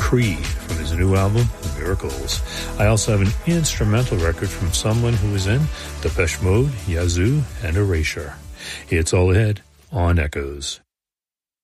Creed from his new album, Miracles. I also have an instrumental record from someone who was in Depeche Mode, Yazoo, and Erasure. It's all ahead on Echoes.